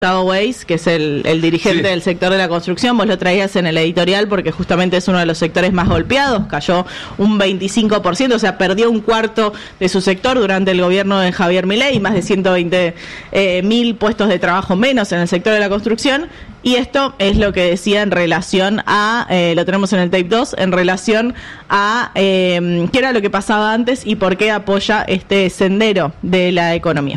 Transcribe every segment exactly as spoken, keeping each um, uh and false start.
Gustavo Weiss, que es el, el dirigente sí. del sector de la construcción. Vos lo traías en el editorial porque justamente es uno de los sectores más golpeados, cayó un veinticinco por ciento, o sea, perdió un cuarto de su sector durante el gobierno de Javier Milei, más de ciento veinte mil puestos de trabajo menos en el sector de la construcción. Y esto es lo que decía en relación a, eh, lo tenemos en el tape dos, en relación a eh, qué era lo que pasaba antes y por qué apoya este sendero de la economía.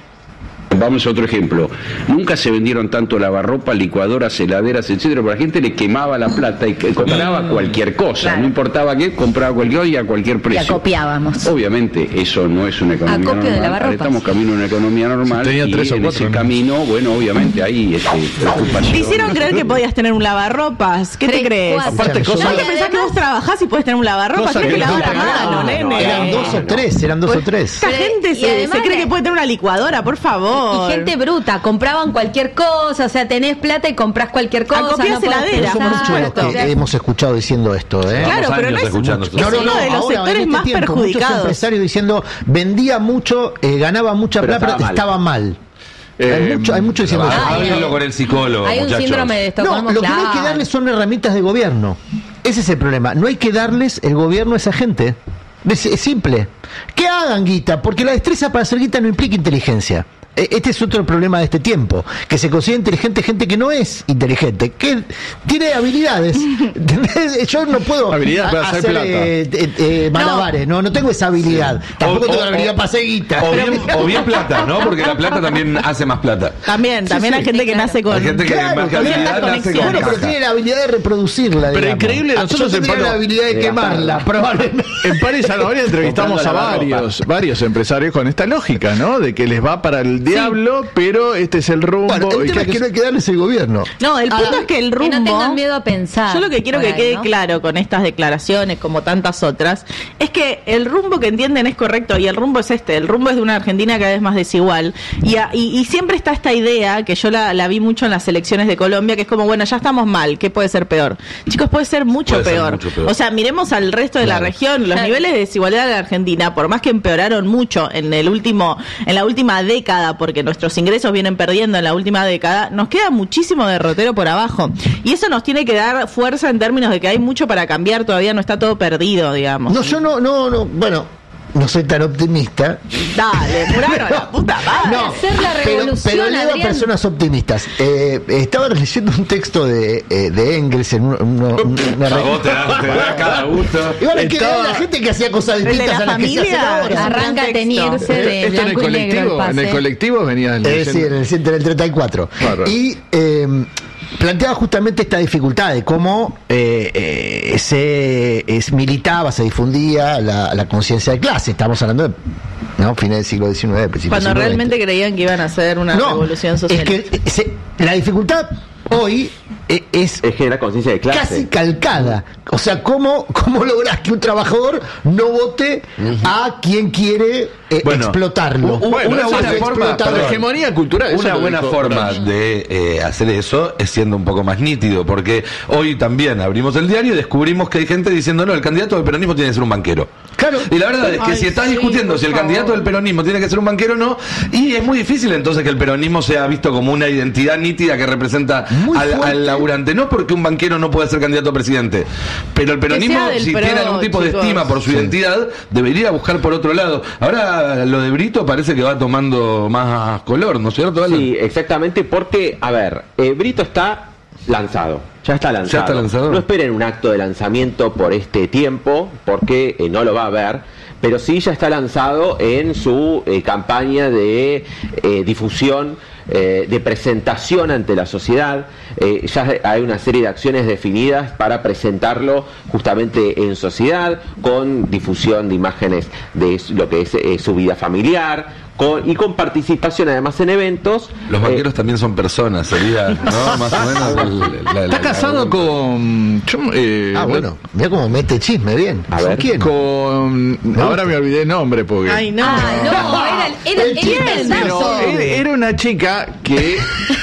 Vamos a otro ejemplo. Nunca se vendieron tanto lavarropa, licuadoras, heladeras, etcétera, porque la gente le quemaba la plata y compraba cualquier cosa, claro. No importaba qué, compraba cualquier cosa y a cualquier precio. Y acopiábamos. Obviamente, eso no es una economía Acopio normal. de lavarropas. Estamos camino a una economía normal Tenía y tres o en cuatro, ese ¿no? camino, bueno, obviamente hay este, preocupación. Te hicieron creer que podías tener un lavarropas. ¿Qué Tres, te crees? cuatro. Aparte, cosas- ¿No te pensás que vos trabajás y podés tener un lavarropas? Cosa Tienes que que no lavar a te mano, no, nene. no, Eran dos o tres, eran dos o tres. Esta Pero- gente y se, además se cree la- que puede tener una licuadora, por favor. Y gente bruta, compraban cualquier cosa, o sea, tenés plata y comprás cualquier cosa. Acopiás no podés heladeras, pensar, por supuesto. o sea, Eh, hemos escuchado diciendo esto, ¿eh? Claro, Vamos pero no años es, escuchando es esto. No, no, uno no, de los ahora, en sectores este más tiempo, muchos perjudicados. empresarios diciendo, vendía mucho, eh, ganaba mucha Pero plata, pero estaba estaba mal. Eh, hay mucho, hay mucho diciendo eso. Ay, Háblenlo ay. con el psicólogo, hay un muchachos. síndrome de No, Estocolmo, lo que no hay que claro. darles son herramientas de gobierno. Ese es el problema. No hay que darles el gobierno a esa gente. Es, es simple. Que hagan guita, porque la destreza para hacer guita no implica inteligencia. E- Este es otro problema de este tiempo, que se considera inteligente gente que no es inteligente, que tiene habilidades. ¿Entendés? Yo no puedo Habilidad para a- hacer hacer plata. eh, eh, eh, malabares, no. no, tengo esa habilidad. Tampoco O- tengo o- la habilidad para hacer guita. O bien, o bien plata, ¿no? Porque la plata también hace más plata. También, también sí. hay gente Sí, que claro. nace con... Hay gente que Claro, más con habilidad ciertas nace con conexiones. Bueno, pero caja. tiene la habilidad de reproducirla. Pero digamos. increíble, Ah, nosotros yo en tendría Palo- la habilidad de de quemarla, gastar. probablemente. En París Zanahoria entrevistamos a Comprando lavarropa. varios, varios empresarios con esta lógica, ¿no? De que les va para el diablo, pero este es el rumbo. Bueno, el y tema que- es que no hay que darles el gobierno. No, el punto Ah, es que el Que rumbo... no tengan miedo a pensar. Yo lo que quiero por que ahí, quede ¿no? claro con estas declaraciones, como tantas otras, es que el rumbo que entienden es correcto y el rumbo es este, el rumbo es de una Argentina cada vez más desigual y, a- y, y siempre está esta idea, que yo la, la vi mucho en las elecciones de Colombia, que es como, bueno, ya estamos mal, ¿qué puede ser peor? Chicos, puede ser mucho, Puede ser peor. mucho peor. O sea, miremos al resto de Claro. la región, los Claro. niveles de desigualdad de la Argentina, por más que empeoraron mucho en el último, en la última década, porque nuestros ingresos vienen perdiendo en la última década, nos queda muchísimo derrotero por abajo. Y eso nos tiene que dar fuerza en términos de que hay mucho para cambiar, todavía no está todo perdido, digamos. No, yo no, no, no, bueno, no soy tan optimista. Dale, Murano, la puta madre. No, hacer la pero, revolución, pero leo a Adrián. personas optimistas. Eh, estaba leyendo un texto de, eh, de Engels en un- uno- una A vos te da, te da cada gusto. Y bueno, es que Estaba- era la gente que hacía cosas ¿El de distintas la a las que se hacen familia? ahora. Arranca a Texto. teñirse de Esto en el blanco y negro el colectivo, en el pase. colectivo venía el Eh, sí, en el, en el treinta y cuatro. Bárbaro. Y eh, planteaba justamente esta dificultad de cómo eh, eh, se es, militaba, se difundía la, la conciencia de clase. Estamos hablando de ¿no? fines del siglo diecinueve, principios Cuando del siglo realmente veinte. creían que iban a hacer una No, revolución social. es que eh, se- la dificultad hoy eh, es Es generar conciencia de clase. casi calcada. O sea, ¿cómo, cómo lográs que un trabajador no vote a quien quiere eh, Bueno, explotarlo? u- bueno, Una esa buena es la forma, explotadora. La hegemonía cultural. eso Una lo buena dijo forma Bronson. de eh, hacer eso es siendo un poco más nítido, porque hoy también abrimos el diario y descubrimos que hay gente diciendo, no, el candidato del peronismo tiene que ser un banquero. Claro. Y la verdad es que Ay, si estás sí, discutiendo por si el favor. candidato del peronismo tiene que ser un banquero o no, y es muy difícil entonces que el peronismo sea visto como una identidad nítida que representa Muy al, fuerte. al laburante. No porque un banquero no puede ser candidato a presidente, pero el peronismo, sea del si pro, tiene algún tipo de chicos. estima por su identidad, debería buscar por otro lado. Ahora lo de Brito parece que va tomando más color, ¿no es cierto, Alan? Sí, exactamente, porque, a ver, eh, Brito está lanzado. Ya está lanzado. Ya está lanzado. No esperen un acto de lanzamiento por este tiempo, porque eh, no lo va a haber, pero sí ya está lanzado en su eh, campaña de eh, difusión, eh, de presentación ante la sociedad. Eh, ya hay una serie de acciones definidas para presentarlo justamente en sociedad, con difusión de imágenes de lo que es eh, su vida familiar, con, y con participación además en eventos. Los banqueros Eh, también son personas, sería, ¿no? Más o menos. el- la- la- Está la- casado con. yo, eh, Ah, bueno, mira cómo mete chisme bien. A ¿Con ver. quién? Con. Ahora me olvidé el nombre porque. Ay, no. Ay, no, era, era, El era chiste, el Pero besazo. era era una chica que.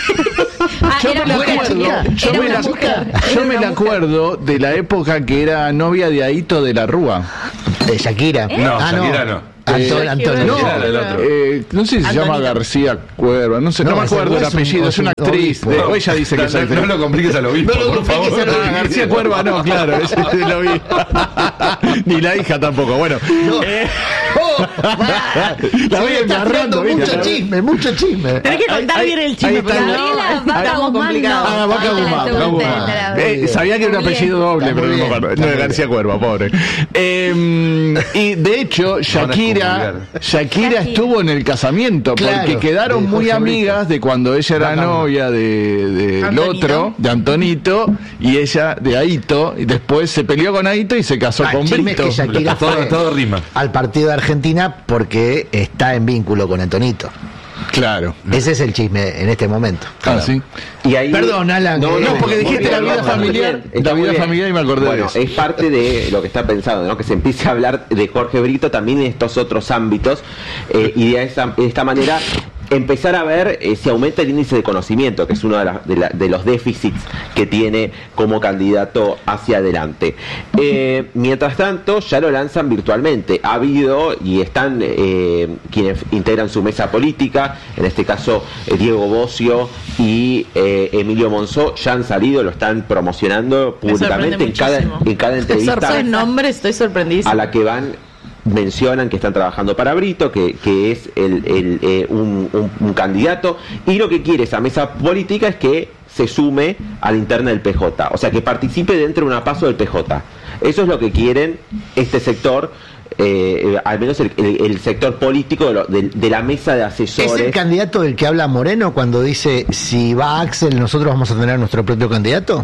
Ah, Yo era me la buena acuerdo, chica. yo Era me una la, mujer. yo Era me una la mujer. acuerdo de la época que era novia de Aito de la Rúa. De Shakira. No, Ah, Shakira no. Antonio, Eh, Antonio. No, Era el otro. eh, no sé si se llama Antonito. García Cuerva, no sé, no, No, me ese acuerdo el es un- apellido, es una es un actriz. obispo. de- o ella dice que No, es no, actriz. no lo compliques al obispo, No lo por favor. compliques al Ah, García Cuerva no, claro, ese sí lo vi. Ni la hija tampoco, bueno. No. Eh, Oh, la voy sí, está embarrando, tirando ¿viste? mucho chisme, mucho chisme. Tenés que contar Ahí- bien el ahí chisme, está. porque no, Gabriela estamos Vaca Guzmán, complicados. no. Ah, Vaca Ahí te la Guzmán, estoy Vaca buscando, Guzmán. te la- Eh, sabía que era un Muy bien. apellido doble, Está pero muy no me bien, acuerdo. está No, de muy García Cuerva, pobre. Eh, y de hecho, Shakira, excomulgar. Shakira Shakira. estuvo en el casamiento porque Claro, quedaron de muy Jorge amigas de cuando ella era Vaca Guzmán. novia de, del Antonito. otro, de Antonito, y ella de Aito, y después se peleó con Aito y se casó Ah, con el chisme es Brito. que Shakira Todo, fue todo rima. al partido de Argentina porque está en vínculo con Antonito. Claro. Ese es el chisme en este momento. Ah, sí. Y ahí, Perdón, Alan, que- No, porque dijiste muy la vida no, muy familiar, bien, está la muy vida bien. familiar y me acordé de Bueno, eso. es parte de lo que está pensando, ¿no? Que se empiece a hablar de Jorge Brito también en estos otros ámbitos eh, y de, esa, de esta manera empezar a ver eh, si aumenta el índice de conocimiento, que es uno de, la- de la- de los déficits que tiene como candidato hacia adelante. Eh, mientras tanto, ya lo lanzan virtualmente. Ha habido y están eh, quienes integran su mesa política, en este caso eh, Diego Bocio y eh, Emilio Monzó, ya han salido, lo están promocionando Me sorprende públicamente en cada, muchísimo. en cada entrevista Esos nombres, estoy sorprendidísima. a la que van mencionan que están trabajando para Brito, que, que es el, el, eh, un, un- un candidato, y lo que quiere esa mesa política es que se sume a la interna del P J, o sea, que participe dentro de una paso del P J. Eso es lo que quieren este sector, eh, al menos el, el- el sector político de, lo- de- de la mesa de ¿Es el asesores. candidato del que habla Moreno cuando dice si va Axel nosotros vamos a tener nuestro propio candidato?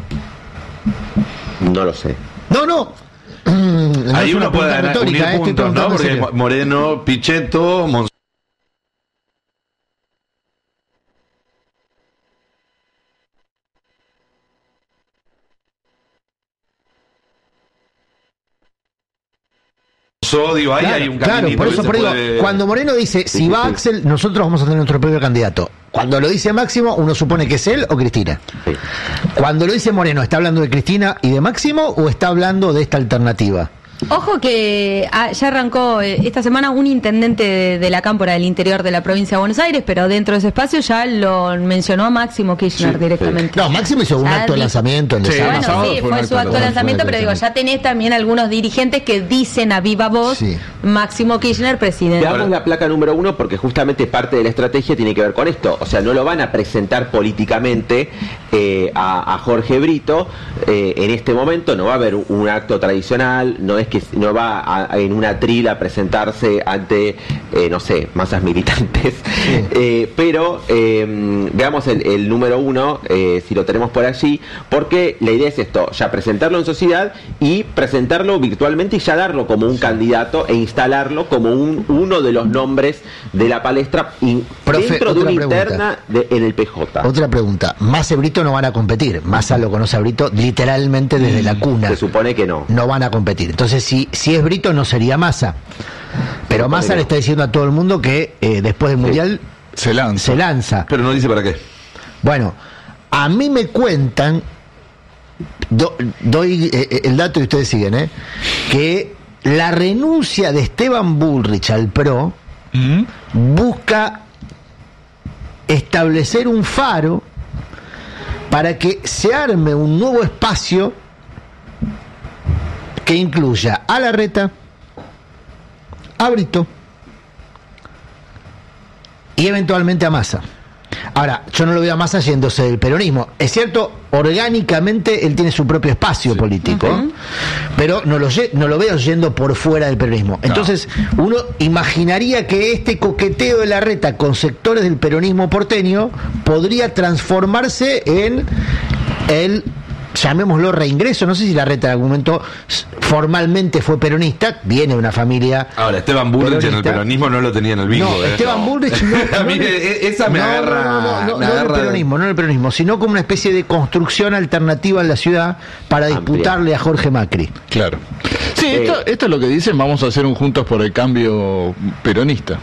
No lo sé. No, no. No Ahí es uno una puede pregunta unir retórica, eh, estoy puntos, ¿no? preguntando en Porque serio. Moreno, Pichetto, Monzó. Digo, ahí Claro, hay un claro, caminito por que eso se por digo, puede- cuando Moreno dice si sí, va sí. Axel, nosotros vamos a tener nuestro propio candidato. Cuando lo dice Máximo, uno supone que es él o Cristina. Sí. Cuando lo dice Moreno, ¿está hablando de Cristina y de Máximo o está hablando de esta alternativa? Ojo que ah, ya arrancó eh, esta semana un intendente de, de la Cámpora del interior de la provincia de Buenos Aires, pero dentro de ese espacio ya lo mencionó a Máximo Kirchner Sí, directamente. No, Máximo hizo un Ya acto de di- lanzamiento en Sí, Desarme. Bueno, sábado sí, fue un fue acto su acto de de lanzamiento, pero digo, lanzamiento. ya tenés también algunos dirigentes que dicen a viva voz Sí. Máximo Kirchner, presidente. Veamos la placa número uno porque justamente parte de la estrategia tiene que ver con esto. O sea, no lo van a presentar políticamente eh, a, a Jorge Brito eh, en este momento. No va a haber un, un acto tradicional, no es que no va a- a- en una trila a presentarse ante, eh, no sé, masas militantes. Eh, pero eh, veamos el, el número uno, eh, si lo tenemos por allí, porque la idea es esto, ya presentarlo en sociedad y presentarlo virtualmente y ya darlo como un candidato e instalarlo como un, uno de los nombres de la palestra in- Profe, dentro de otra una pregunta. interna de- en el P J. Otra pregunta. Massa y Brito no van a competir. Massa lo conoce a Brito literalmente desde la cuna. Se supone que no. No van a competir. Entonces, si, si es Brito, no sería Massa. Pero supone Massa que le no. está diciendo a todo el mundo que eh, después del Mundial Se lanza. se lanza. Pero no dice para qué. Bueno, a mí me cuentan, do- doy eh, el dato y ustedes siguen, ¿eh? Que la renuncia de Esteban Bullrich al P R O ¿Mm? busca establecer un faro para que se arme un nuevo espacio que incluya a Larreta, a Brito y eventualmente a Massa. Ahora, yo no lo veo a Massa yéndose del peronismo. Es cierto, orgánicamente él tiene su propio espacio político, pero no lo, lle- no lo veo yendo por fuera del peronismo. Entonces, uno imaginaría que este coqueteo de Larreta con sectores del peronismo porteño podría transformarse en el, llamémoslo, reingreso. No sé si Larreta en algún momento s- formalmente fue peronista, viene de una familia... Ahora, Esteban Bullrich en el peronista. peronismo no lo tenía en el bingo. No, ¿eh? Esteban Bullrich no, A mí no, e- esa me no, agarra. no, no, no, no, me no en el agarra- peronismo, no en el peronismo, sino como una especie de construcción alternativa en la ciudad para Amplia. disputarle a Jorge Macri. Claro. Sí, esto, esto es lo que dicen, vamos a hacer un Juntos por el Cambio peronista.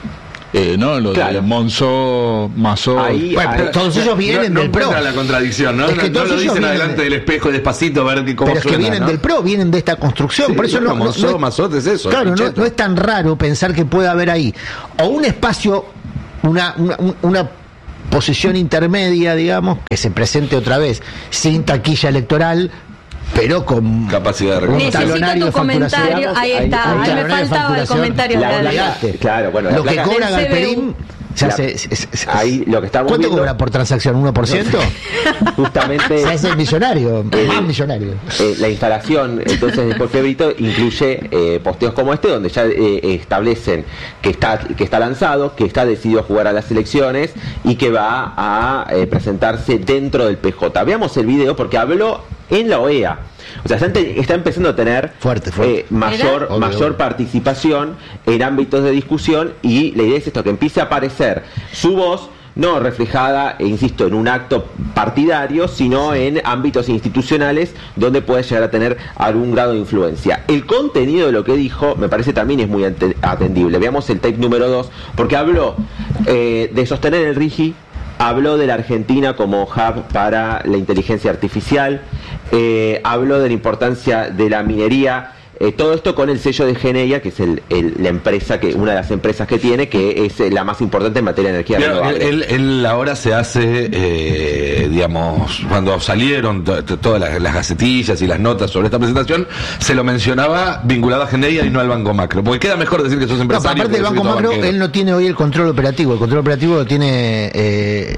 eh, ¿no? Lo Claro. de Monzó, Mazó. Ahí- Bueno, pero ahí- todos ellos vienen no, del no PRO. encuentra la contradicción, ¿no? Es que no todos no lo ellos dicen vienen adelante de- del espejo despacito a ver que- cómo Pero es que suena, vienen ¿no? del PRO, vienen de esta construcción. Sí, Por eso bueno, no, no- Monzó, no- Mazot es eso, Claro, no, Pichetto. no es tan raro pensar que puede haber ahí o un espacio, una, una, una posición intermedia, digamos, que se presente otra vez sin taquilla electoral, pero con Capacidad de recursos. Necesito talonario tu de facturación. comentario. Ahí Ahí- está. ahí- A mí me talonario de faltaba el facturación. comentario. La- de la- la- claro, bueno, la lo que placa- cobra Del C B U. Galperín. Se La- hace, se- se- se- ahí lo que estamos ¿Cuánto viendo- cobra por transacción? ¿uno por ciento? Justamente Se hace millonario, Eh, más millonario. eh, la instalación entonces de Jorge Brito incluye eh, posteos como este donde ya eh, establecen que está que está lanzado, que está decidido a jugar a las elecciones y que va a eh, presentarse dentro del P J. Veamos el video porque habló en la O E A. O sea, está, ente- está empezando a tener Fuerte, fuerte. eh, mayor, Obvio, mayor obvio. participación en ámbitos de discusión y la idea es esto, que empiece a aparecer su voz no reflejada, e insisto, en un acto partidario, sino en ámbitos institucionales donde puede llegar a tener algún grado de influencia. El contenido de lo que dijo me parece también es muy ante- atendible. Veamos el tape número dos, porque habló eh, de sostener el RIGI, habló de la Argentina como hub para la inteligencia artificial, eh, habló de la importancia de la minería, eh, todo esto con el sello de Geneia, que es el, el- la empresa que una de las empresas que tiene, que es eh, la más importante en materia de energía Pero renovable. él, él ahora se hace, eh, digamos, cuando salieron to- to- todas las, las gacetillas y las notas sobre esta presentación, se lo mencionaba vinculado a Geneia y no al Banco Macro. Porque queda mejor decir que sos No, empresario. aparte que del decir Banco que sos Macro, banquero. él no tiene hoy el control operativo. El control operativo lo tiene eh,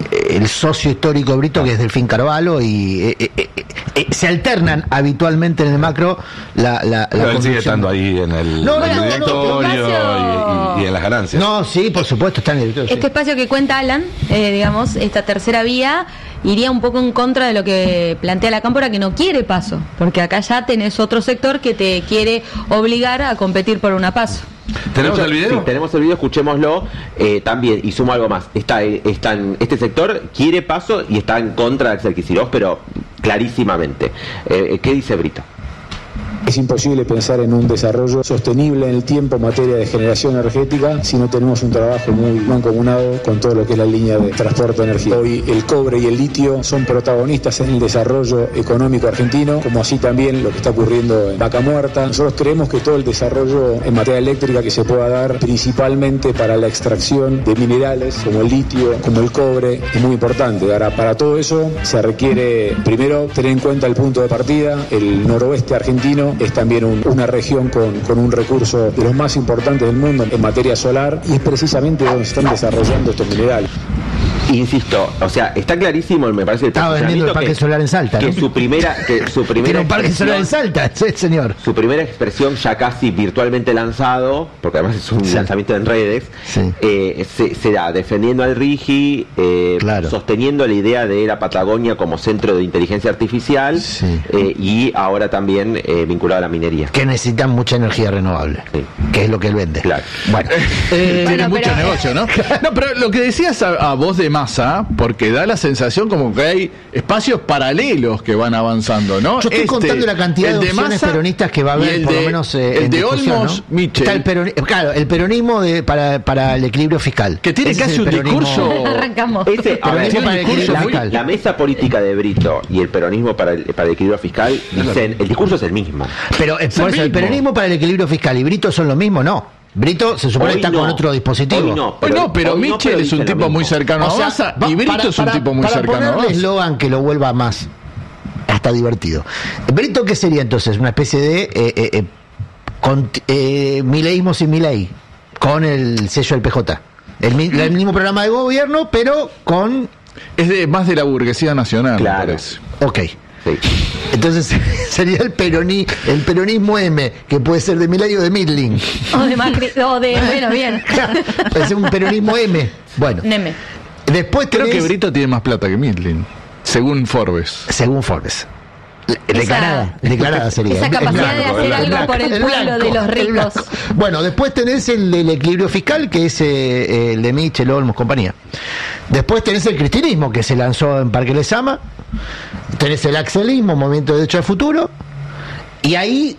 el socio histórico de Brito, que es Delfín Carvalho, y eh, eh, eh, eh, se alternan habitualmente en el macro la, la, la Pero él sigue conducción. estando ahí en el, No, no, en el no, no, directorio Ignacio. y, y- y en las ganancias. No, sí, por supuesto, está en el directorio. Este sí. espacio que cuenta Alan, eh, digamos, esta tercera vía, iría un poco en contra de lo que plantea la Cámpora, que no quiere paso, porque acá ya tenés otro sector que te quiere obligar a competir por una paso. ¿Tenemos el video? Sí, tenemos el video, escuchémoslo eh, también, y sumo algo más. Está, eh, está en- este sector quiere paso y está en contra de Axel Kicillof, pero clarísimamente. Eh, ¿Qué dice Brito? Es imposible pensar en un desarrollo sostenible en el tiempo en materia de generación energética si no tenemos un trabajo muy mancomunado con todo lo que es la línea de transporte de energía. Hoy el cobre y el litio son protagonistas en el desarrollo económico argentino, como así también lo que está ocurriendo en Vaca Muerta. Nosotros creemos que todo el desarrollo en materia eléctrica que se pueda dar principalmente para la extracción de minerales como el litio, como el cobre, es muy importante. Ahora, para todo eso se requiere primero tener en cuenta el punto de partida. El noroeste argentino es también un- una región con, con un recurso de los más importantes del mundo en materia solar y es precisamente donde se están desarrollando estos minerales. Insisto, o sea, está clarísimo, me parece, el Estaba vendiendo el posicionamiento parque que, solar en Salta, que ¿no? su primera, que su primera Tiene un parque expresión- solar en Salta, sí, señor. Su primera expresión ya casi virtualmente lanzado, porque además es un Sí. lanzamiento en redes, Sí. eh, se, se da defendiendo al RIGI, eh, Claro. sosteniendo la idea de la Patagonia como centro de inteligencia artificial Sí. eh, y ahora también eh, vinculado a la minería. Que necesitan mucha energía renovable, Sí. que es lo que él vende. Claro. Bueno, Eh, tiene Bueno, mucho pero- negocio, ¿no? No, pero lo que decías a, a voz de masa, porque da la sensación como que hay espacios paralelos que van avanzando, ¿no? yo estoy contando la cantidad de el opciones Massa peronistas que va a y haber, el por de- lo menos eh, el en de discusión, Olmos, ¿no? Michel, Está el peroni- claro, el peronismo de, para, para el equilibrio fiscal. que tiene Ese es casi el un peronismo- discurso. Arrancamos. Ese, a ver, Peronismo para el equilibrio la, fiscal. la mesa política de Brito y el peronismo para el, para el equilibrio fiscal dicen, el discurso es el mismo. Pero eh, Es por el eso, el mismo. peronismo para el equilibrio fiscal y Brito son lo mismo, no. Brito se supone Hoy que está no. con otro dispositivo. Hoy no, Pues no, pero hoy no, Michel pero es un dicen lo tipo muy mismo. cercano O a sea, Massa va- y Brito para- es un para- tipo muy para cercano a ponerle Massa. eslogan que lo vuelva más hasta divertido. Brito, ¿qué sería entonces? Una especie de eh, eh, eh, conti- eh, mileísmo sin milei, con el sello del P J. El, mi- el mismo programa de gobierno, pero con... Es de, más de la burguesía nacional, Claro. me parece. Ok. Sí. Entonces sería el peroni, el peronismo M, que puede ser de Milei o de Midling. O de Macri, o de, bueno, bien. Puede ser un peronismo M. Bueno, Neme. después Creo tenés, que Brito tiene más plata que Midlin, según Forbes. según Forbes. Le- Esa- Declarada, declarada sería. esa En capacidad de blanco, hacer en algo blanco, por el en pueblo blanco, de los en ricos. blanco. Bueno, después tenés el del equilibrio fiscal, que es eh, el de Michel, Olmos, compañía. Después tenés el cristinismo, que se lanzó en Parque Lezama. Tenés el axelismo, Movimiento de Derecho al Futuro. Y ahí,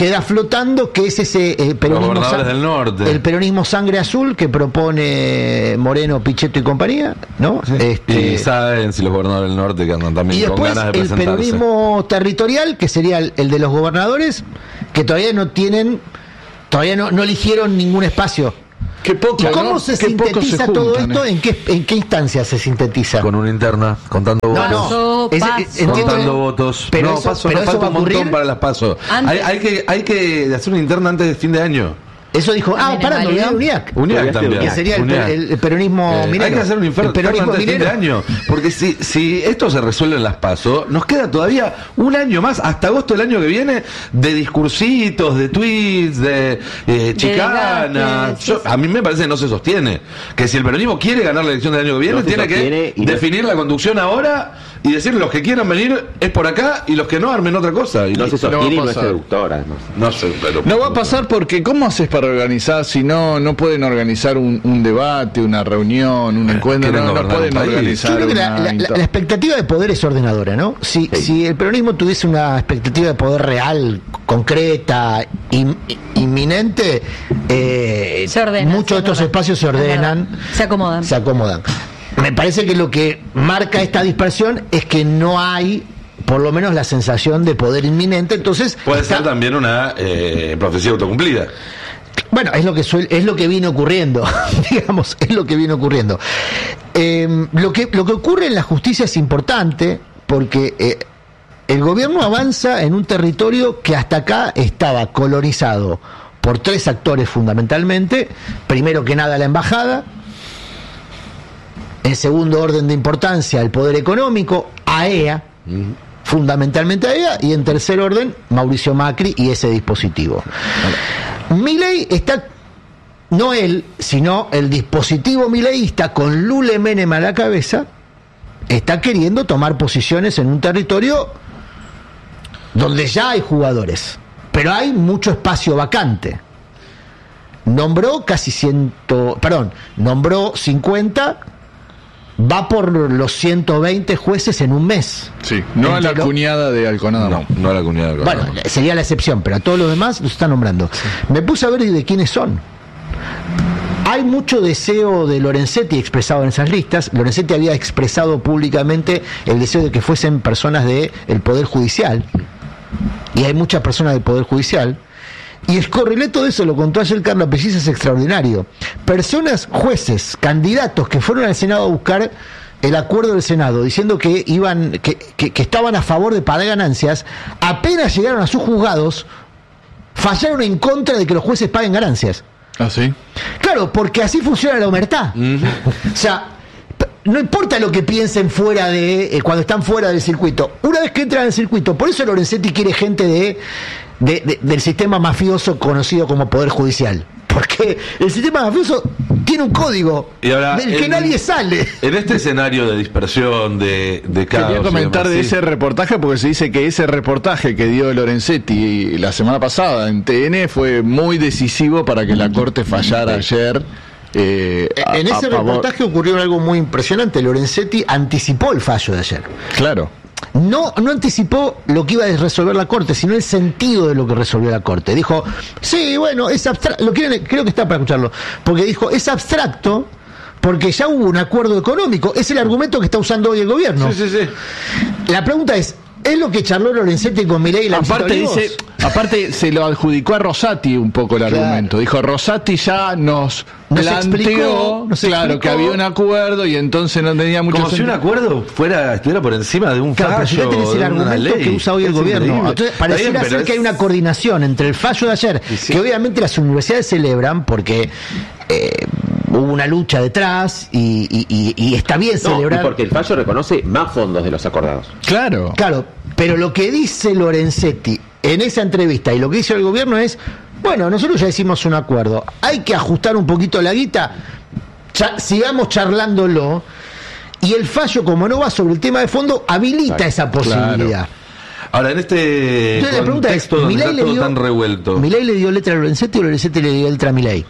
queda flotando, que es ese eh, peronismo, Los gobernadores sang- del norte. el peronismo sangre azul que propone Moreno, Pichetto y compañía, ¿no? Sí. Este, Y saben si los gobernadores del norte que andan también y con después ganas de el presentarse. peronismo territorial, que sería el, el de los gobernadores, que todavía no tienen, todavía no, no eligieron ningún espacio. Qué poco, ¿Cómo ¿no? se Qué poco sintetiza se todo juntan, esto? eh. ¿En qué, en qué instancia se sintetiza? Con una interna, contando No, votos. no. Paso, Ese- paso. entiendo- Contando votos. Pero no, eso- paso, pero no eso falta va a un montón ocurrir para las pasos. Antes. Hay, hay, que, hay que hacer una interna antes de fin de año. Eso dijo, ah, También es pará, me olvidé de válido. UNIAC. UNIAC Podría ser también. Que sería el, UNIAC. el- el peronismo Eh, minero. hay que hacer un inferno El peronismo antes de fin de minero. año. Porque si, si esto se resuelve en las PASO, nos queda todavía un año más, hasta agosto del año que viene, de discursitos, de tweets, de eh, chicanas. desgaste, Yo- sí, sí. A mí me parece que no se sostiene. Que si el peronismo quiere ganar la elección del año que viene, No se tiene sostiene que y no- definir la conducción ahora y decir los que quieran venir es por acá y los que no armen otra cosa. Y No se listo. sostiene y va a no es pasar. seductor, además. No sé, pero. No va a pasar porque ¿cómo haces para organizar si no no pueden organizar un, un debate, una reunión, un encuentro? quieren No, no gobernar pueden el país. organizar Yo creo que la, una la- la- inter- la expectativa de poder es ordenadora, ¿no? Si, Sí. si el peronismo tuviese una expectativa de poder real, concreta, in- inminente, eh, Se ordena, muchos sí, de es estos verdad. espacios se Es ordenan, verdad. Se acomodan. se acomodan. Me parece que lo que marca esta dispersión es que no hay, por lo menos, la sensación de poder inminente, entonces... Puede está- ser también una eh, profecía autocumplida. Bueno, es lo que suel- es lo que viene ocurriendo, digamos, es lo que viene ocurriendo. Eh, lo que lo que ocurre en la justicia es importante porque eh, el gobierno avanza en un territorio que hasta acá estaba colonizado por tres actores fundamentalmente. Primero que nada la embajada, en segundo orden de importancia el poder económico, A E A, fundamentalmente A E A, y en tercer orden Mauricio Macri y ese dispositivo. Milei está, no él, sino el dispositivo mileísta con Lule Menem a la cabeza, está queriendo tomar posiciones en un territorio donde ya hay jugadores, pero hay mucho espacio vacante. Nombró casi ciento, perdón, nombró cincuenta, va por los ciento veinte jueces en un mes. Sí, no a la Entre lo- cuñada de Alconada. No, no a la comunidad. Bueno, sería la excepción, pero a todos los demás los está nombrando. Me puse a ver de quiénes son. Hay mucho deseo de Lorenzetti expresado en esas listas. Lorenzetti había expresado públicamente el deseo de que fuesen personas del Poder Judicial. Y hay muchas personas del Poder Judicial. Y el correlato de eso, lo contó ayer Carla Pelliza, es extraordinario. Personas, jueces, candidatos que fueron al Senado a buscar el acuerdo del Senado, diciendo que iban, que, que, que estaban a favor de pagar ganancias, apenas llegaron a sus juzgados, fallaron en contra de que los jueces paguen ganancias. ¿Ah, sí? Claro, porque así funciona la omertá. O sea, p- no importa lo que piensen fuera de, eh, cuando están fuera del circuito. Una vez que entran al circuito, por eso Lorenzetti quiere gente de, de- de- del sistema mafioso conocido como Poder Judicial. Porque el sistema mafioso tiene un código Y ahora, del que en- nadie sale. En este escenario de dispersión, de, de caos. Quería y comentar demás, de sí. ese reportaje porque se dice que ese reportaje que dio Lorenzetti la semana pasada en T N fue muy decisivo para que la Corte fallara ayer. eh, a- En a ese favor- reportaje ocurrió algo muy impresionante. Lorenzetti anticipó el fallo de ayer. Claro. No, no anticipó lo que iba a resolver la Corte, sino el sentido de lo que resolvió la Corte. Dijo, sí, bueno, es abstracto, lo quieren, creo que está para escucharlo, porque dijo, es abstracto porque ya hubo un acuerdo económico, es el argumento que está usando hoy el gobierno. Sí, sí, sí. La pregunta es, ¿es lo que charló Lorenzetti con Milei y la Aparte visita dice, Olivos? aparte se lo adjudicó a Rosati un poco el Claro. argumento. Dijo, Rosati ya nos, Nos planteó, explicó, nos claro, explicó. que había un acuerdo y entonces no tenía mucho Como si un sentido. acuerdo fuera, estuviera por encima de un Claro, pero si fallo. ya tenés el de una argumento ley. que usa hoy el Es gobierno. increíble. Entonces, Está pareciera bien, pero ser que hay es- una coordinación entre el fallo de ayer, Y sí. que obviamente las universidades celebran porque eh, hubo una lucha detrás y, y- y- y está bien No, y celebrar. porque el fallo reconoce más fondos de los acordados. Claro. Claro, pero lo que dice Lorenzetti en esa entrevista y lo que dice el gobierno es, bueno, nosotros ya hicimos un acuerdo, hay que ajustar un poquito la guita, cha- sigamos charlándolo, y el fallo, como no va sobre el tema de fondo, habilita esa posibilidad. Ahora, en este Entonces la pregunta es, contexto donde ¿Milei está le todo dio, tan revuelto. ¿Milei le dio letra a Lorenzetti o Lorenzetti le dio letra a Milei?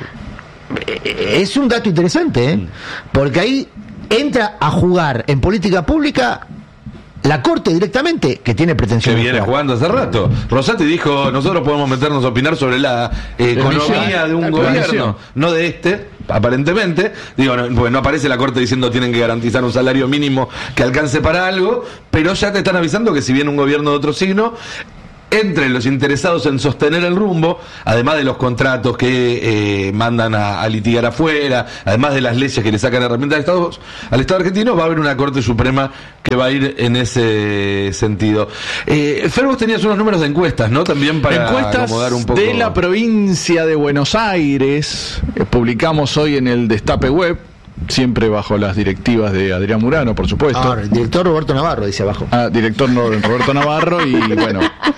Eh, Es un dato interesante, ¿eh? Porque ahí entra a jugar en política pública la Corte directamente, que tiene Que pretensiones. viene jugando hace rato. Rosati dijo, nosotros podemos meternos a opinar sobre la eh, economía de un la gobierno, comisión. no de este, aparentemente. Digo, no, porque no aparece la Corte diciendo tienen que garantizar un salario mínimo que alcance para algo, pero ya te están avisando que si viene un gobierno de otro signo, entre los interesados en sostener el rumbo, además de los contratos que eh, mandan a, a litigar afuera, además de las leyes que le sacan herramientas al Estado, al Estado argentino, va a haber una Corte Suprema que va a ir en ese sentido. Eh, Fer, vos tenías unos números de encuestas, ¿no? También para Encuestas acomodar un poco. de la provincia de Buenos Aires, eh, publicamos hoy en el Destape Web, siempre bajo las directivas de Adrián Murano, por supuesto. Ah, el director Roberto Navarro dice abajo. Ah, director no- Roberto Navarro y bueno.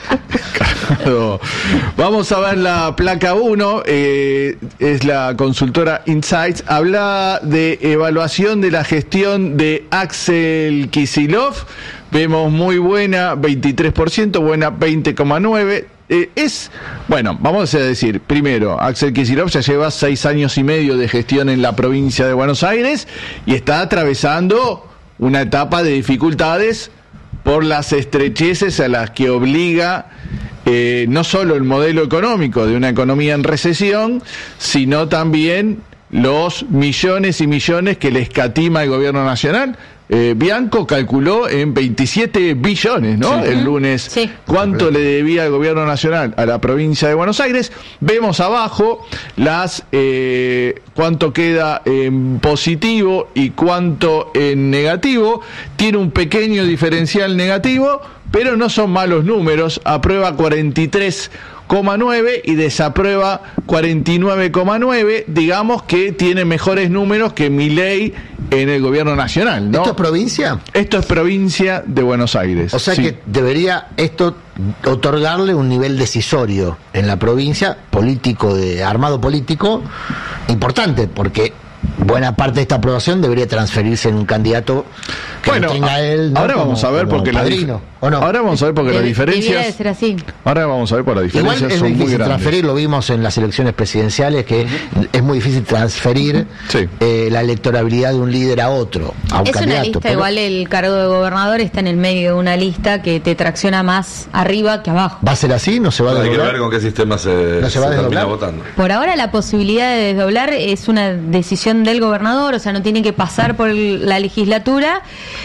Claro. Vamos a ver la placa uno, eh, es la consultora Insights, habla de evaluación de la gestión de Axel Kicillof, vemos muy buena, veintitrés por ciento, buena veinte coma nueve por ciento. Eh, es, bueno, vamos a decir, primero, Axel Kicillof ya lleva seis años y medio de gestión en la provincia de Buenos Aires y está atravesando una etapa de dificultades por las estrecheces a las que obliga eh, no solo el modelo económico de una economía en recesión, sino también los millones y millones que le escatima el gobierno nacional. Eh, Bianco calculó en veintisiete billones, ¿no? Sí. El lunes, Sí. cuánto le debía el gobierno nacional a la provincia de Buenos Aires. Vemos abajo las eh, cuánto queda en positivo y cuánto en negativo. Tiene un pequeño diferencial negativo, pero no son malos números. Aprueba cuarenta y tres coma nueve y desaprueba cuarenta y nueve coma nueve. Digamos que tiene mejores números que Milei en el gobierno nacional, ¿no? ¿Esto es provincia? Esto es provincia de Buenos Aires. O sea Sí. que debería esto otorgarle un nivel decisorio en la provincia, político, de armado político, importante, porque buena parte de esta aprobación debería transferirse en un candidato que Bueno, lo tenga él, ¿no? ahora como- vamos a ver como porque la padrino, dif- ¿o no? ahora vamos a ver porque las Debe- debiera de diferencias ser así. ahora vamos a ver porque las Igual diferencias es son muy difícil grandes. transferir, lo vimos en las elecciones presidenciales, que es muy difícil transferir Sí. eh, la electorabilidad de un líder a otro, a un Es una candidato. lista, pero igual el cargo de gobernador está en el medio de una lista que te tracciona más arriba que abajo. ¿Va a ser así? ¿No se va a Hay que desdoblar? ver con qué sistema se, ¿No se va a termina desdoblar? votando. Por ahora la posibilidad de desdoblar es una decisión del gobernador, o sea, no tiene que pasar por el- la legislatura,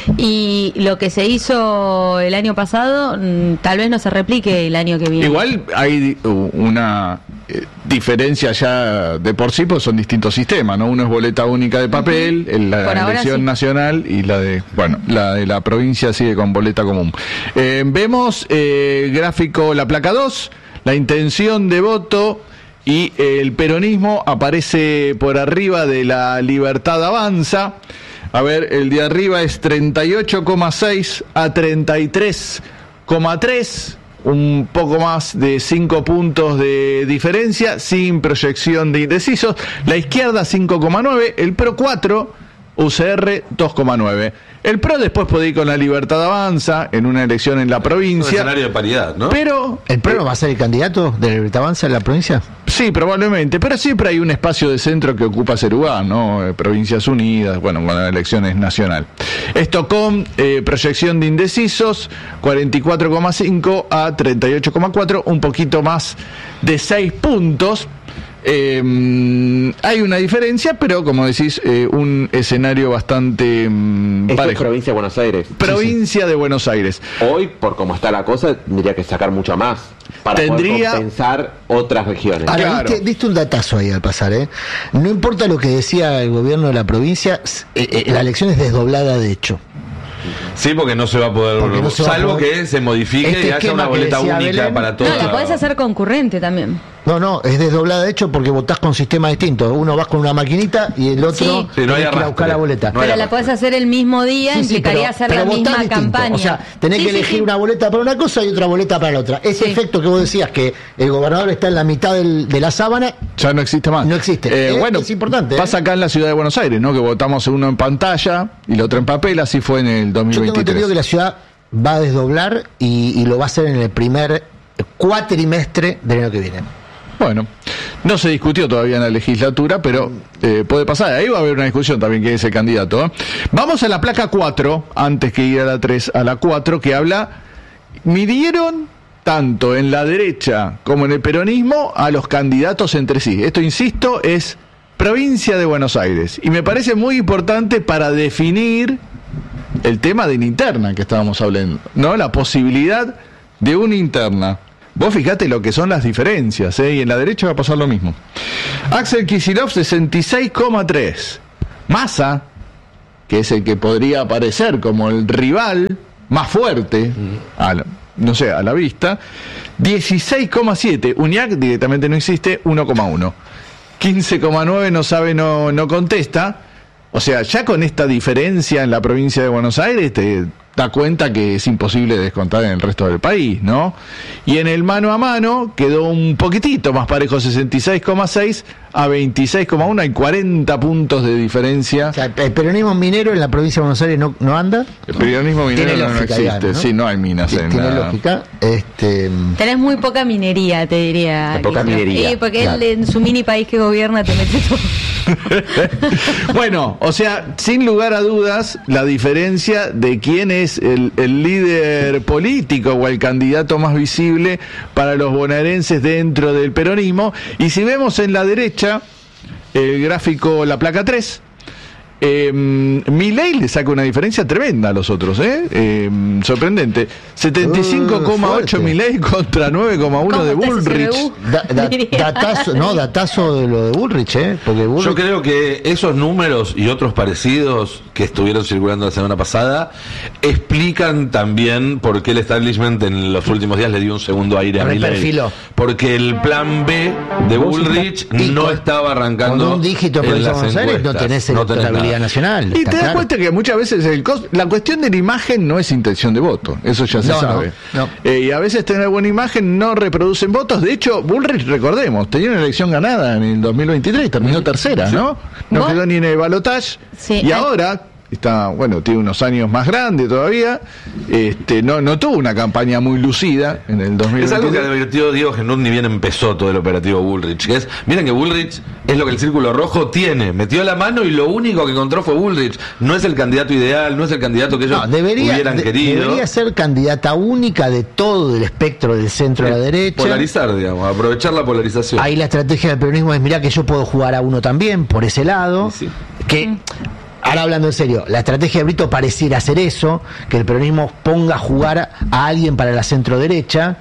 y lo que se hizo el año pasado mm, tal vez no se replique el año que viene. Igual hay uh, una eh, diferencia ya de por sí, pues son distintos sistemas, ¿no? Uno es boleta única de papel, el- la Por ahora elección sí. nacional, y la de, bueno, la de la provincia sigue con boleta común. Eh, vemos eh, gráfico, la placa dos, la intención de voto, y el peronismo aparece por arriba de la Libertad Avanza. A ver, el de arriba es treinta y ocho coma seis a treinta y tres coma tres, un poco más de cinco puntos de diferencia, sin proyección de indecisos. La izquierda cinco coma nueve, el PRO cuatro, U C R dos coma nueve. El PRO después puede ir con la Libertad Avanza en una elección en la Un provincia, escenario de paridad, ¿no? pero ¿El PRO no va a ser el candidato de la Libertad Avanza en la provincia? sí, probablemente, pero siempre hay un espacio de centro que ocupa ese lugar, ¿no? Eh, Provincias Unidas, bueno, con la elección es nacional. Estocom, eh, proyección de indecisos, cuarenta y cuatro coma cinco a treinta y ocho coma cuatro, un poquito más de seis puntos. Eh, hay una diferencia, pero como decís, eh, un escenario bastante mm, Esto es parejo. provincia de Buenos Aires. Provincia de Buenos Aires. Hoy, por cómo está la cosa, tendría que sacar mucho más para Tendría- poder compensar otras regiones. Ahora, Claro. diste, diste un datazo ahí al pasar, ¿eh? No importa lo que decía el gobierno de la provincia, s- eh, eh, la elección es desdoblada de hecho. Sí, porque no se va a poder, Porque no se va a salvo poder- que se modifique Este y haya esquema una que boleta decía única Belén- para todos. No, la podés hacer concurrente también. No, no, es desdoblada de hecho porque votás con sistemas distintos. Uno vas con una maquinita y el otro Sí. Sí, no hay tenés que ir a arrastre. buscar la boleta. No hay Pero la arrastre. podés hacer el mismo día, Sí, sí, implicaría pero- hacer pero la votás misma distinto. campaña. O sea, tenés Sí, que sí, elegir sí. una boleta para una cosa y otra boleta para la otra. Ese Sí. efecto que vos decías, que el gobernador está en la mitad del- de la sábana, Ya no existe más. No existe. Eh, Es- bueno, es importante, ¿eh? pasa acá en la ciudad de Buenos Aires, ¿no? Que votamos uno en pantalla y el otro en papel, así fue en el dos mil yo tengo veintitrés. entendido que la ciudad va a desdoblar y, y lo va a hacer en el primer cuatrimestre del año que viene. Bueno, no se discutió todavía en la legislatura, pero eh, puede pasar. Ahí va a haber una discusión también quién es el candidato, ¿eh? Vamos a la placa cuatro, antes que ir a la tres, a la cuatro, que habla, midieron tanto en la derecha como en el peronismo a los candidatos entre sí. Esto, insisto, es provincia de Buenos Aires. Y me parece muy importante para definir el tema de la interna que estábamos hablando, ¿no? La posibilidad de una interna. Vos fijate lo que son las diferencias, ¿eh? Y en la derecha va a pasar lo mismo. Axel Kicillof, sesenta y seis coma tres. Massa, que es el que podría aparecer como el rival más fuerte, a la, no sé, a la vista, dieciséis coma siete. Uñac directamente no existe, uno coma uno. quince coma nueve no sabe, no, no contesta. O sea, ya con esta diferencia en la provincia de Buenos Aires te da cuenta que es imposible descontar en el resto del país, ¿no? Y en el mano a mano quedó un poquitito más parejo, sesenta y seis coma seis a veintiséis coma uno, hay cuarenta puntos de diferencia. O sea, el peronismo minero en la provincia de Buenos Aires no, no anda. El peronismo minero no, no existe, digamos, ¿no? Sí, no hay minas en Tiene la... lógica. Este... Tenés muy poca minería, te diría. Hay poca Guillermo. minería, Sí, porque claro. él en su mini país que gobierna te mete todo. Bueno, o sea, sin lugar a dudas, la diferencia de quién es el, el líder político o el candidato más visible para los bonaerenses dentro del peronismo. Y si vemos en la derecha el gráfico, la placa tres, eh, Milei le saca una diferencia tremenda a los otros, ¿eh? eh setenta y cinco coma ocho Uh, Milei contra nueve coma uno de Bullrich. Da, da, datazo, no, datazo de lo de Bullrich, ¿eh? Porque Bullrich... Yo creo que esos números y otros parecidos que estuvieron circulando la semana pasada explican también por qué el establishment en los últimos días le dio un segundo aire a Milei. Reperfiló. Porque el plan B de Bullrich Y no con- estaba arrancando. Con un dígito en en provincia de las Buenos Aires no encuestas. tenés No tenés electorabilidad nada. nacional. Y está te das claro. cuenta que muchas veces el costo, la cuestión de la imagen no es intención de voto, eso ya se No, sabe. no, no. Eh, y a veces tener buena imagen no reproducen votos. De hecho, Bullrich, recordemos, tenía una elección ganada en el dos mil veintitrés, terminó tercera, ¿no? No ¿Vos? quedó ni en el balotaje. Sí, Y ah. ahora está, bueno, tiene unos años más grandes todavía. Este, no, no tuvo una campaña muy lucida en el dos mil veintitrés. Es algo que advirtió Diego Genut ni bien empezó todo el operativo Bullrich. Que es, miren que Bullrich es lo que el Círculo Rojo tiene. Metió la mano y lo único que encontró fue Bullrich. No es el candidato ideal, no es el candidato que ellos No, debería, hubieran de- querido. debería ser candidata única de todo el espectro del centro a la derecha. Polarizar, digamos, aprovechar la polarización. Ahí la estrategia del peronismo es, mirá que yo puedo jugar a uno también, por ese lado. Sí, sí. Que, ahora hablando en serio, la estrategia de Brito pareciera ser eso, que el peronismo ponga a jugar a alguien para la centro derecha,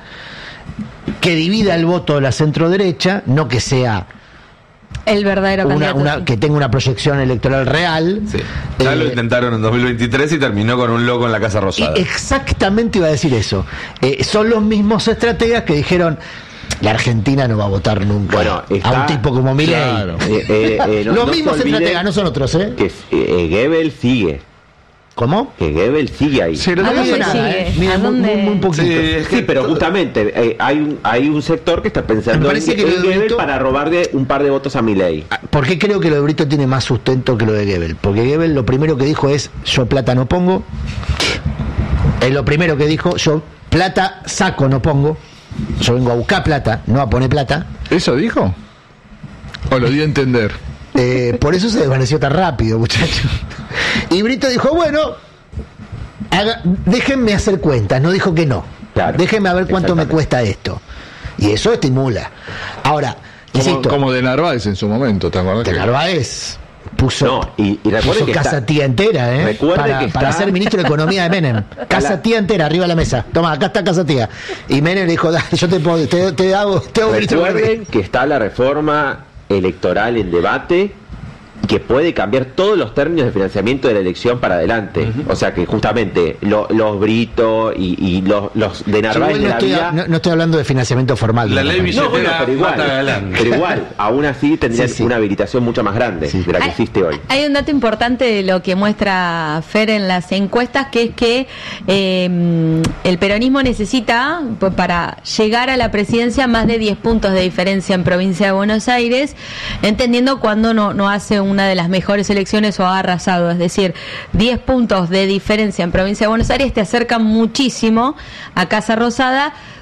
que divida el voto de la centro derecha, no que sea El verdadero una, candidato. una- sí. que tenga una proyección electoral real. Sí. Ya lo Eh, intentaron en dos mil veintitrés y terminó con un loco en la Casa Rosada. Y exactamente iba a decir eso. Eh, son los mismos estrategas que dijeron, la Argentina no va a votar nunca Bueno, está- a un tipo como Milei. Claro. Eh, eh, eh, no- los no se mismos olviden estrategas, no son otros, ¿eh? Que eh, Goebbels sigue. ¿Cómo? Que Goebbels sigue ahí. Sí, lo ¿A que dónde pasa- nada, sigue? ¿eh? Mira, ¿A muy, dónde? muy, muy poquito. Sí, es que Sí, pero to- justamente eh, hay, un, hay un sector que está pensando Me en, parece que en lo de Goebbels Brito- para robarle un par de votos a Milei. ¿Por qué creo que lo de Brito tiene más sustento que lo de Goebbels? Porque Goebbels lo primero que dijo es, yo plata no pongo. Es lo primero que dijo, yo plata saco no pongo. Yo vengo a buscar plata, no a poner plata. ¿Eso dijo? ¿O lo dio a entender? Eh, por eso se desvaneció tan rápido, muchachos. Y Brito dijo, bueno, haga- déjenme hacer cuentas. No dijo que no. Claro, Déjenme a ver cuánto me exactamente. cuesta esto. Y eso estimula. Ahora, Como, insisto, como de Narváez en su momento, ¿te acordás? de que- Narváez puso, No, y, y recuerden puso que casa está- tía entera, ¿eh? Recuerde para, que para está- ser ministro de Economía de Menem. Casa La- tía entera, arriba de la mesa. Toma, acá está casa tía. Y Menem le dijo, "Dale, yo te, puedo- te, te hago, te hago ministro de Recuerden Economía". que está la reforma electoral en debate que puede cambiar todos los términos de financiamiento de la elección para adelante. O sea que justamente lo- los Brito y, y los, los de Yo Narváez igual de no, la estoy, vida... no, no estoy hablando de financiamiento formal. La de ley campaña. No, bueno, billetera pero igual, mata galán. pero igual, aún así tendrían Sí, sí. una habilitación mucho más grande de la que Hay- existe hoy. Hay un dato importante de lo que muestra Fer en las encuestas, que es que eh, el peronismo necesita, pues, para llegar a la presidencia, más de diez puntos de diferencia en provincia de Buenos Aires, entendiendo cuando no, no hace una de las mejores elecciones o ha arrasado. Es decir, diez puntos de diferencia en provincia de Buenos Aires te acercan muchísimo a Casa Rosada,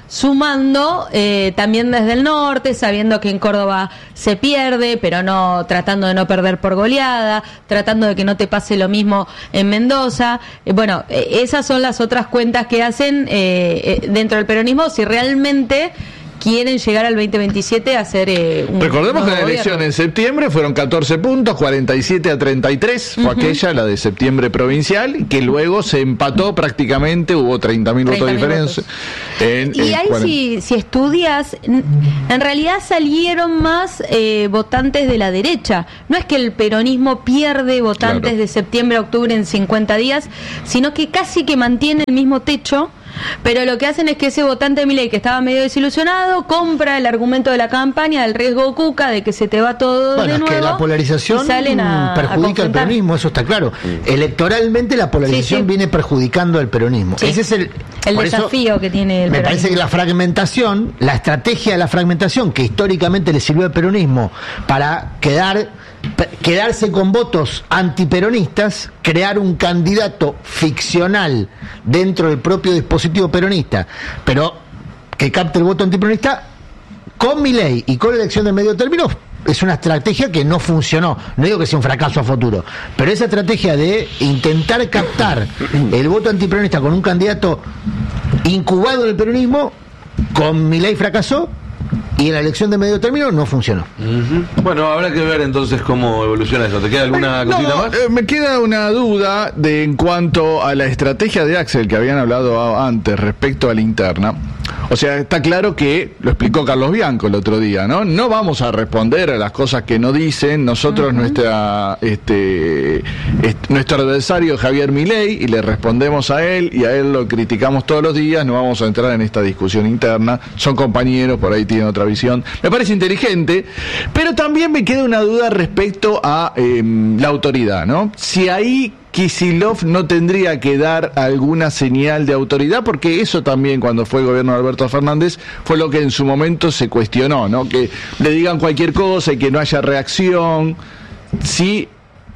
sumando eh, también desde el norte, sabiendo que en Córdoba se pierde, pero no tratando de no perder por goleada, tratando de que no te pase lo mismo en Mendoza. Eh, bueno, eh, esas son las otras cuentas que hacen eh, eh, dentro del peronismo, si realmente quieren llegar al veinte veintisiete a hacer eh, un Recordemos que la nuevo elección gobierno. en septiembre fueron catorce puntos, cuarenta y siete a treinta y tres, fue Uh-huh. aquella, la de septiembre provincial, y que luego se empató prácticamente, hubo treinta mil votos de diferencia. En, Y en ahí cuarenta. si, si estudias, n- en realidad salieron más eh, votantes de la derecha. No es que el peronismo pierde votantes Claro. de septiembre a octubre en cincuenta días, sino que casi que mantiene el mismo techo. Pero lo que hacen es que ese votante de Milei que estaba medio desilusionado compra el argumento de la campaña del riesgo Cuca, de que se te va todo Bueno, de es nuevo. que la polarización y salen a, mm, perjudica a al confrontar. peronismo, eso está claro. Electoralmente la polarización Sí, sí. viene perjudicando al peronismo. Sí. Ese es el, El por eso desafío que tiene el me peronismo. parece que la fragmentación, la estrategia de la fragmentación que históricamente le sirvió al peronismo para quedar pe- quedarse con votos antiperonistas, crear un candidato ficcional dentro del propio dispositivo peronista, pero que capte el voto antiperonista con Milei y con la elección de medio término. Es una estrategia que no funcionó. No digo que sea un fracaso a futuro, pero esa estrategia de intentar captar el voto antiperonista con un candidato incubado en el peronismo, con Milei fracasó y en la elección de medio término no funcionó. Ujú. Bueno, habrá que ver entonces cómo evoluciona eso. ¿Te queda alguna No, cosita más? eh, me queda una duda de en cuanto a la estrategia de Axel que habían hablado a- antes respecto a la interna. O sea, está claro que, lo explicó Carlos Bianco el otro día, ¿no? No vamos a responder a las cosas que no dicen. Nosotros, uh-huh. nuestra, este, est- nuestro adversario Javier Milei, y le respondemos a él, y a él lo criticamos todos los días, no vamos a entrar en esta discusión interna. Son compañeros, por ahí tienen otra visión. Me parece inteligente, pero también me queda una duda respecto a eh, la autoridad, ¿no? Si ahí Kicillof no tendría que dar alguna señal de autoridad, porque eso también cuando fue el gobierno de Alberto Fernández fue lo que en su momento se cuestionó, ¿no? Que le digan cualquier cosa y que no haya reacción. Si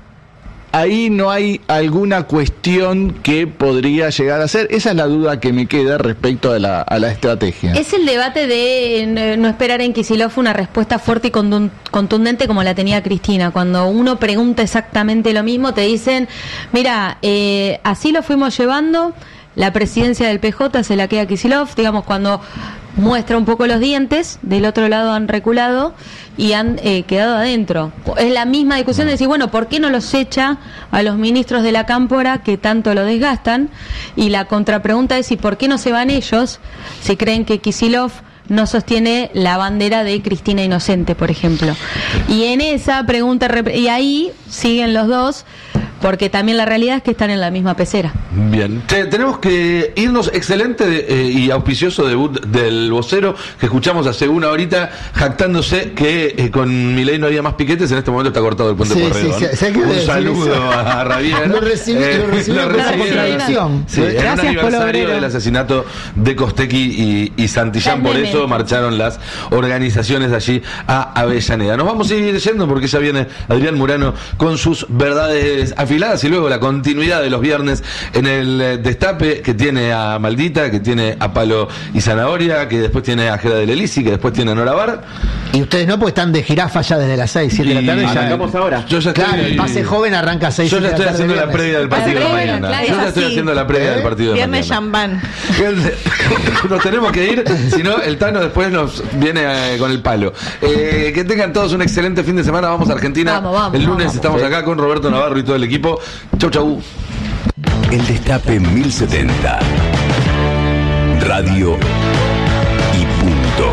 ahí no hay alguna cuestión que podría llegar a ser, esa es la duda que me queda respecto a la, a la estrategia. Es el debate de eh, no esperar en Kicillof una respuesta fuerte y contun- contundente como la tenía Cristina. Cuando uno pregunta exactamente lo mismo, te dicen, mira, eh, así lo fuimos llevando, la presidencia del P J se la queda Kicillof, digamos, cuando muestra un poco los dientes, del otro lado han reculado y han eh, quedado adentro. Es la misma discusión de decir, bueno, ¿por qué no los echa a los ministros de la Cámpora que tanto lo desgastan? Y la contrapregunta es, ¿y por qué no se van ellos si creen que Kicillof no sostiene la bandera de Cristina Inocente, por ejemplo? Y en esa pregunta, y ahí siguen los dos, porque también la realidad es que están en la misma pecera. Bien, Te- tenemos que irnos. Excelente eh, y auspicioso debut del vocero que escuchamos hace una horita jactándose que eh, con Milei no había más piquetes. En este momento está cortado el puente Sí, Pueyrredón. sí, sí, sé que Un decir saludo eso. a Rabiera. Lo recibí- lo recibí con una recibieron. contradicción. Sí, en un Gracias, Polo aniversario Obrero. del asesinato de Costequi y, y Santillán. Por Las eso nenes. marcharon las organizaciones allí a Avellaneda. Nos vamos a ir yendo porque ya viene Adrián Murano con sus verdades afiladas y luego la continuidad de los viernes en el eh, Destape, que tiene a Maldita, que tiene a Palo y Zanahoria, que después tiene a Jera del Elisi, que después tiene a Nora Bar. Y ustedes no, porque están de jirafa ya desde las seis, siete de la tarde. Y- Ya Arrancamos ahora. Yo ya Claro, estoy, el pase joven arranca a seis. Yo ya siete de estoy la tarde haciendo la viernes. previa del partido La de previa, mañana. claro, Yo ya es estoy así. haciendo la previa ¿Eh? del partido de Viernes mañana. champán. Nos tenemos que ir, si no, el Tano después nos viene eh, con el palo. Eh, que tengan todos un excelente fin de semana. Vamos a Argentina. Vamos, vamos, el lunes vamos. estamos acá con Roberto Navarro y todo el equipo. Chau, chau. El Destape mil setenta. Radio y punto.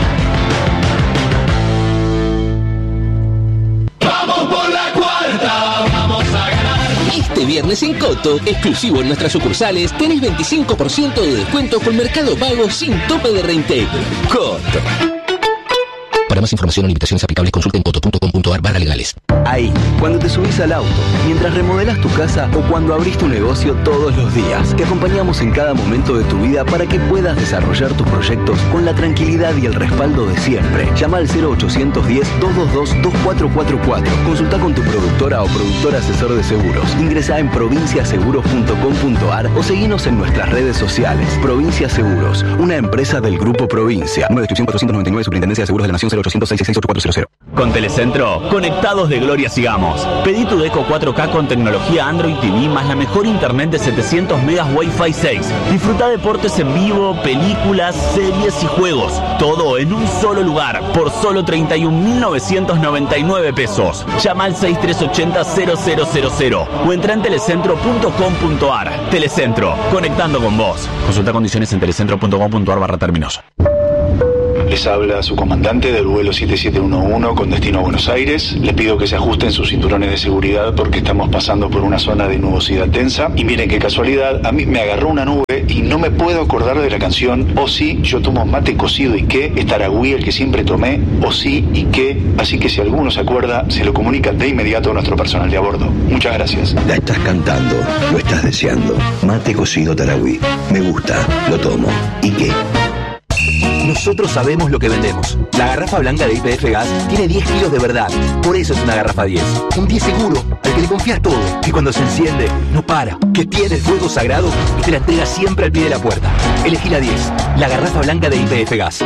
Este viernes en Coto, exclusivo en nuestras sucursales, tenés veinticinco por ciento de descuento con Mercado Pago sin tope de reintegro. Coto. Para más información o limitaciones aplicables, consulten coto punto com punto ar barra legales. Ahí, cuando te subís al auto, mientras remodelas tu casa o cuando abrís tu negocio todos los días. Te acompañamos en cada momento de tu vida para que puedas desarrollar tus proyectos con la tranquilidad y el respaldo de siempre. Llama al cero ochocientos diez, doscientos veintidós, veinticuatro cuarenta y cuatro. Consulta con tu productora o productor asesor de seguros. Ingresa en provincia seguros punto com punto ar o seguinos en nuestras redes sociales. Provincia Seguros, una empresa del Grupo Provincia. Número de inscripción cuatrocientos noventa y nueve, Superintendencia de Seguros de la Nación, cero ochocientos seis seis seis ocho cuatro cero cero. Con Telecentro, conectados de gloria sigamos. Pedí tu Deco cuatro K con tecnología Android T V más la mejor internet de setecientos megas Wi-Fi seis. Disfruta deportes en vivo, películas, series y juegos. Todo en un solo lugar, por solo treinta y un mil novecientos noventa y nueve pesos. Llama al seis tres ocho cero cero cero cero cero o entra en telecentro punto com punto ar. Telecentro, conectando con vos. Consulta condiciones en telecentro punto com punto ar barra términos. Les habla su comandante del vuelo siete siete uno uno con destino a Buenos Aires. Les pido que se ajusten sus cinturones de seguridad porque estamos pasando por una zona de nubosidad tensa. Y miren qué casualidad, a mí me agarró una nube y no me puedo acordar de la canción O sí, yo tomo mate cocido y qué, es Taragüí el que siempre tomé, O sí y qué. Así que si alguno se acuerda, se lo comunica de inmediato a nuestro personal de a bordo. Muchas gracias. La estás cantando, lo estás deseando. Mate cocido Taragüí. Me gusta, lo tomo. ¿Y qué? Nosotros sabemos lo que vendemos. La garrafa blanca de Y P F Gas tiene diez kilos de verdad. Por eso es una garrafa diez. Un diez seguro, al que le confías todo. Que cuando se enciende, no para. Que tiene el fuego sagrado y te la entrega siempre al pie de la puerta. Elegí la diez. La garrafa blanca de Y P F Gas.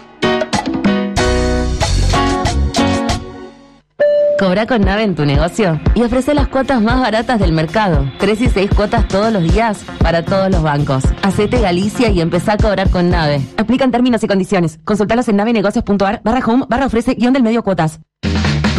Cobra con Nave en tu negocio y ofrece las cuotas más baratas del mercado. Tres y seis cuotas todos los días para todos los bancos. Hacete Galicia y empezá a cobrar con Nave. Aplican términos y condiciones. Consultalos en navenegocios punto ar barra home barra ofrece guión del medio cuotas.